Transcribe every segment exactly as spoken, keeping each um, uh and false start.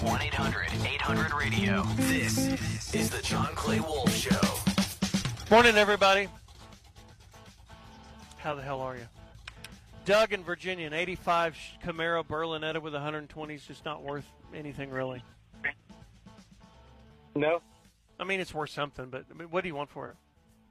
one eight hundred eight hundred radio. This is the John Clay Wolf Show. Morning, everybody. How the hell are you? Doug in Virginia, an eighty-five Camaro Berlinetta with one twenty is just not worth anything, really. No. I mean, it's worth something, but I mean, what do you want for it?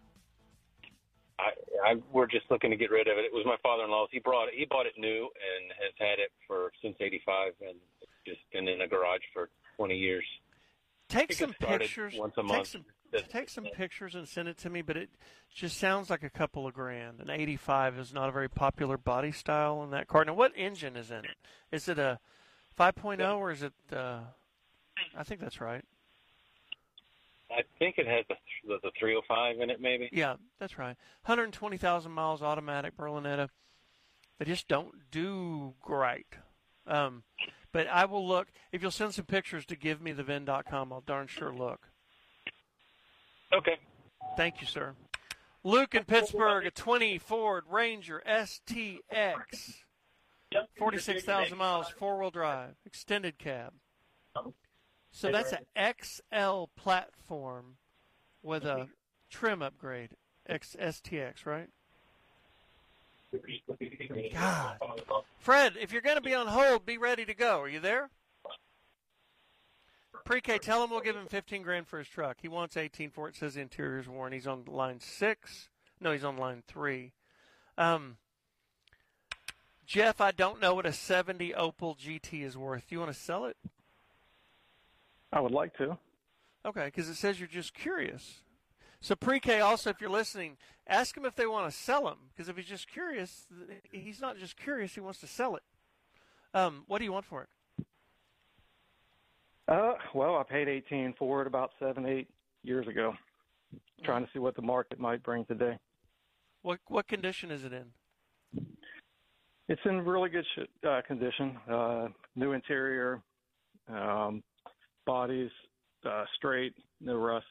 I, I, we're just looking to get rid of it. It was my father-in-law's. He brought it. He bought it new and has had it for since eighty-five, and it's just been in a garage for twenty years. Take some pictures. Once a take month. some take some pictures and send it to me. But it just sounds like a couple of grand. An eighty-five is not a very popular body style in that car. Now, what engine is in it? Is it a five point oh or is it? Uh, I think that's right. I think it has the, the three oh five in it, maybe. Yeah, that's right. one hundred twenty thousand miles, automatic Berlinetta. They just don't do great. Um, but I will look. If you'll send some pictures to give me the V I N dot com, I'll darn sure look. Okay. Thank you, sir. Luke in Pittsburgh, a twenty Ford Ranger S T X. forty-six thousand miles, four-wheel drive, extended cab. So that's an X L platform with a trim upgrade, X S T X, right? God. Fred, if you're going to be on hold, be ready to go. Are you there? Pre-K, tell him we'll give him fifteen grand for his truck. He wants eighteen for it. It says the interior's worn. He's on line six. No, he's on line three. Um, Jeff, I don't know what a seventy Opel G T is worth. Do you want to sell it? I would like to. Okay, because it says you're just curious. So Pre-K, also, if you're listening, ask him if they want to sell him. Because if he's just curious, he's not just curious, he wants to sell it. Um, what do you want for it? Uh, well, I paid eighteen for it about seven, eight years ago. Trying to see what the market might bring today. What what condition is it in? It's in really good sh- uh, condition. Uh, new interior, um, bodies uh, straight, no rust.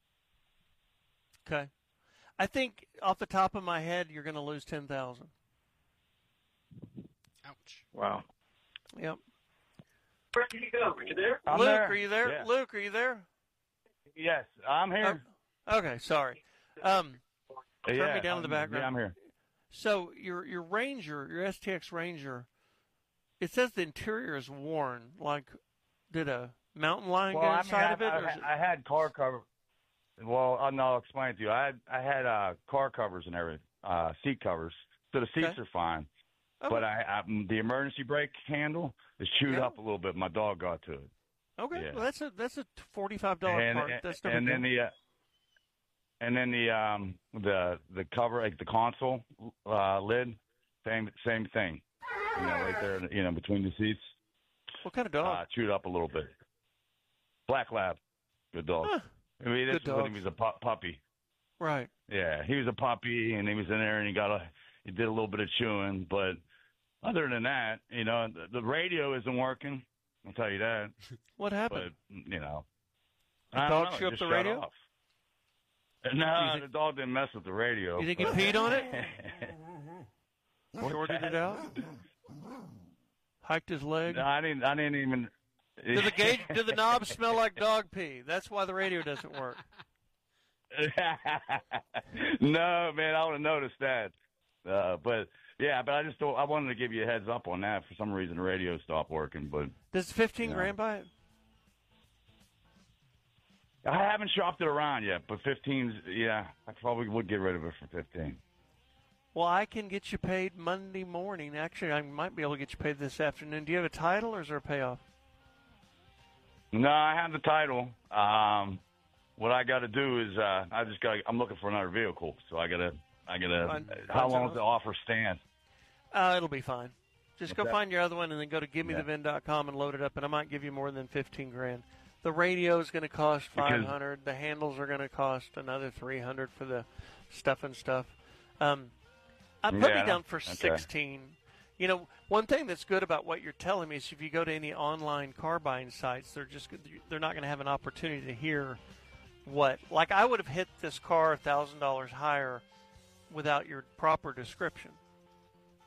Okay. I think off the top of my head, you're going to lose ten thousand dollars. Ouch. Wow. Yep. Where did you go? Are you there? I'm Luke, there. are you there? Yeah. Luke, are you there? Yes, I'm here. Oh, okay, sorry. Um, turn yeah, me down in the background. Yeah, I'm here. So your your Ranger, your S T X Ranger, it says the interior is worn. Like, did a mountain lion Well, get I mean, inside I, of it? I, or is it... I had car cover. Well, I'll, I'll explain it to you. I had I had uh, car covers and everything, uh, seat covers, so the seats Okay. are fine. Okay. But I, I the emergency brake handle is chewed Yeah. up a little bit. My dog got to it. Okay, yeah. well, that's a that's a forty-five dollar and, part. That's no and big then deal. the uh, and then the um the the cover, like the console uh, lid, same same thing. You know, right there, you know, between the seats, What kind of dog? uh, chewed up a little bit. Black lab, good dog. Huh. I mean, this Good was when dog. he was a pu- puppy. Right. Yeah, he was a puppy, and he was in there, and he got a he did a little bit of chewing, but other than that, you know, the, the radio isn't working. I'll tell you that. What But happened? you know, The I dog don't know, chew it up just the shut radio? off. No, think- the dog didn't mess with the radio. You think he but- peed on it? Shorted it out? Hiked his leg? No, I didn't. I didn't even. Do the gauge, do the knobs smell like dog pee? That's why the radio doesn't work. No, man, I would have noticed that. Uh, but yeah, but I just thought, I wanted to give you a heads up on that. For some reason, the radio stopped working. But Does fifteen Yeah. grand buy it? I haven't shopped it around yet. But fifteen's, yeah, I probably would get rid of it for fifteen. Well, I can get you paid Monday morning. Actually, I might be able to get you paid this afternoon. Do you have a title or is there a payoff? No, I have the title. Um, what I got to do is uh, I just got. I'm looking for another vehicle, so I gotta. I gotta. Find- how find long something does the offer stand? Uh, it'll be fine. Just What's go that? find your other one and then go to give me the V I N dot com and load it up, and I might give you more than fifteen grand. The radio is going to cost five hundred. The handles are going to cost another three hundred for the stuff and stuff. Um, I put Yeah, me down for okay. sixteen. You know, one thing that's good about what you're telling me is if you go to any online car buying sites, they're just they're not going to have an opportunity to hear what. Like I would have hit this car a thousand dollars higher without your proper description.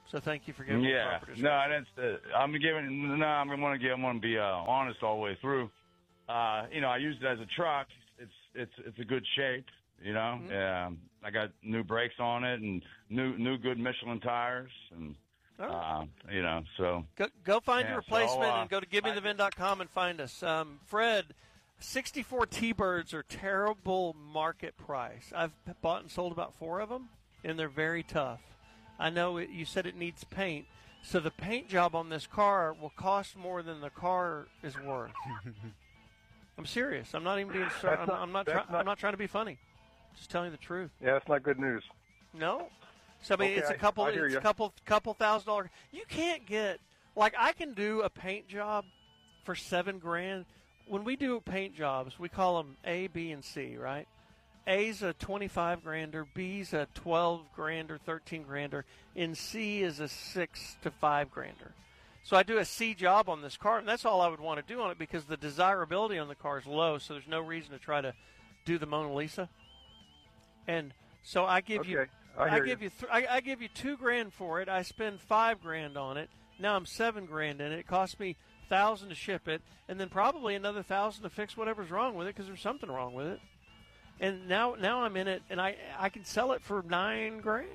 So thank you for giving Yeah. me proper description. No, I didn't. Uh, I'm giving. No, I'm gonna give. I'm gonna be uh, honest all the way through. Uh, you know, I used it as a truck. It's it's it's a good shape. You know, Mm-hmm. um, I got new brakes on it and new new good Michelin tires, and All right. uh, you know, so Go, go find Yeah, your so, replacement uh, and go to give me the vin dot com and find us. Um, Fred, sixty-four T-Birds are terrible market price. I've bought and sold about four of them, and they're very tough. I know it, you said it needs paint, so the paint job on this car will cost more than the car is worth. I'm serious. I'm not even being. Ser- I'm, not- I'm not. that's Try- not- I'm not trying to be funny. Just telling you the truth. Yeah, that's not good news. No. So I mean, Okay, it's a I- couple. I hear It's a ya. couple, couple thousand dollars. You can't get like I can do a paint job for seven grand. When we do paint jobs, we call them A, B, and C, right? A's a twenty-five grander, B's a twelve grander, thirteen grander, and C is a six to five grander. So I do a C job on this car, and that's all I would want to do on it because the desirability on the car is low. So there's no reason to try to do the Mona Lisa. And so I give you, Okay, I hear give you. you, th- I, I give you two grand for it. I spend five grand on it. Now I'm seven grand in it. It costs me thousand to ship it, and then probably another thousand to fix whatever's wrong with it because there's something wrong with it. And now, now I'm in it, and I I can sell it for nine grand.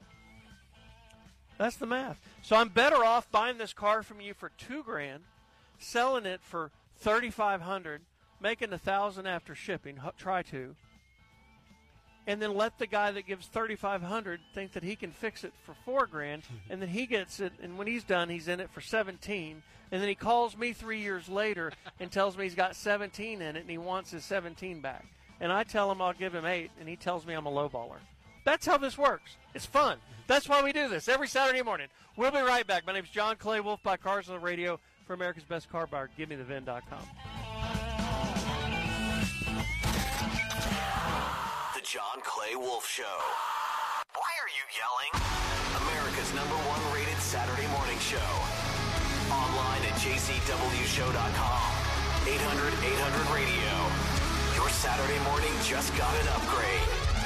That's the math. So I'm better off buying this car from you for two grand, selling it for thirty five hundred, making a thousand after shipping. h- Try to. And then let the guy that gives thirty-five hundred think that he can fix it for four grand, and then he gets it, and when he's done, he's in it for seventeen, and then he calls me three years later and tells me he's got seventeen in it, and he wants his seventeen back. And I tell him I'll give him eight, and he tells me I'm a lowballer. That's how this works. It's fun. That's why we do this every Saturday morning. We'll be right back. My name's John Clay Wolf by Cars on the Radio for America's Best Car Buyer. Give me the vin dot com. The John Clay Wolf Show. Why are you yelling? America's number one rated Saturday morning show. Online at j c w show dot com. eight hundred eight hundred radio. Your Saturday morning just got an upgrade.